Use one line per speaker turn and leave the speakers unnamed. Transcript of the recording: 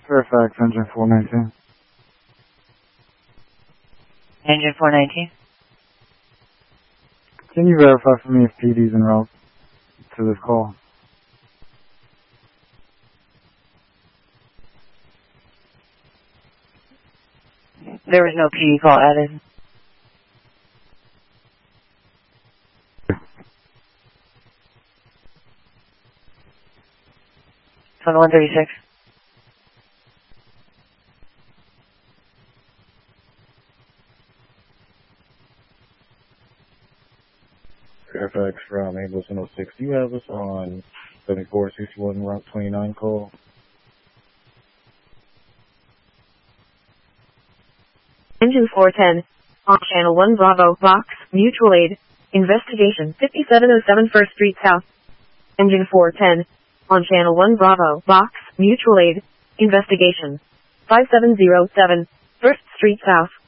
Fairfax, engine 419.
Engine 419.
Can you verify for me if PD's en route to this call?
There was no PD call added. It's on 136.
Fairfax from Anglos 106. Do you have us on 7461 Route 29 call?
Engine 410. On Channel 1 Bravo, Box, Mutual Aid. Investigation 5707 First Street South. Engine 410. On Channel 1 Bravo, Box, Mutual Aid. Investigation 5707 First Street South.